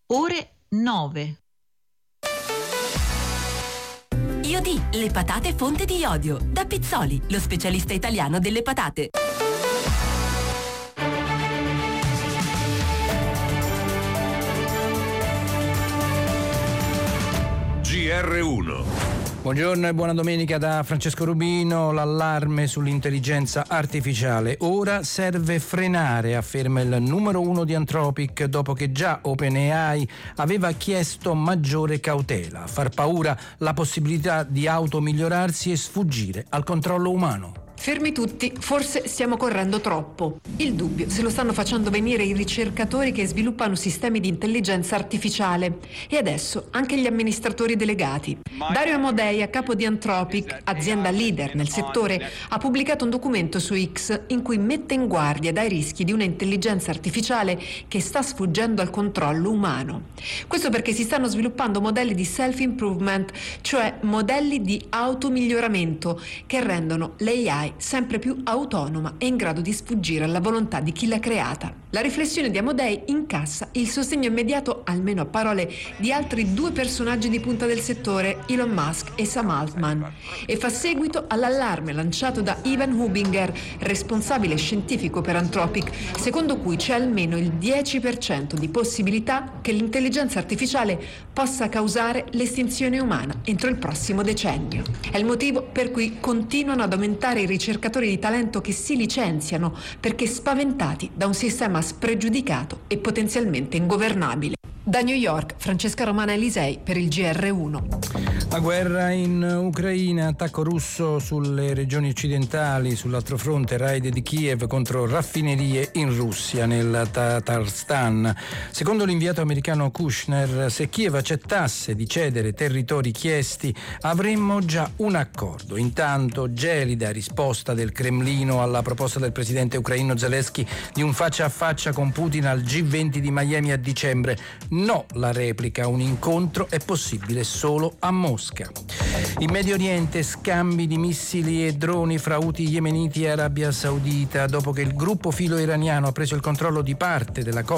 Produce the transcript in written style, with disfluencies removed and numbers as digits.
ore 9. Iodi, le patate fonte di iodio. Da Pizzoli, lo specialista italiano delle patate. GR1. Buongiorno e buona domenica da Francesco Rubino. L'allarme sull'intelligenza artificiale. Ora serve frenare, afferma il numero 1 di Anthropic, dopo che già OpenAI aveva chiesto maggiore cautela. Far paura la possibilità di automigliorarsi e sfuggire al controllo umano. Fermi tutti, forse stiamo correndo troppo. Il dubbio se lo stanno facendo venire i ricercatori che sviluppano sistemi di intelligenza artificiale e adesso anche gli amministratori delegati. Dario Amodei, a capo di Anthropic, azienda leader nel settore, ha pubblicato un documento su X in cui mette in guardia dai rischi di una intelligenza artificiale che sta sfuggendo al controllo umano. Questo perché si stanno sviluppando modelli di self-improvement, cioè modelli di automiglioramento che rendono l'AI sempre più autonoma e in grado di sfuggire alla volontà di chi l'ha creata. La riflessione di Amodei incassa il sostegno immediato, almeno a parole, di altri due personaggi di punta del settore, Elon Musk e Sam Altman, e fa seguito all'allarme lanciato da Ivan Hubinger, responsabile scientifico per Anthropic, secondo cui c'è almeno il 10% di possibilità che l'intelligenza artificiale possa causare l'estinzione umana entro il prossimo decennio. È il motivo per cui continuano ad aumentare i ricercatori di talento che si licenziano perché spaventati da un sistema spregiudicato e potenzialmente ingovernabile. Da New York, Francesca Romana Elisei per il GR1. La guerra in Ucraina, attacco russo sulle regioni occidentali, sull'altro fronte raid di Kiev contro raffinerie in Russia, nel Tatarstan. Secondo l'inviato americano Kushner, se Kiev accettasse di cedere territori chiesti, avremmo già un accordo. Intanto, gelida risposta del Cremlino alla proposta del presidente ucraino Zelensky di un faccia a faccia con Putin al G20 di Miami a dicembre. No, la replica, un incontro è possibile solo a Mosca. In Medio Oriente, scambi di missili e droni fra Houthi yemeniti e Arabia Saudita, dopo che il gruppo filo iraniano ha preso il controllo di parte della costa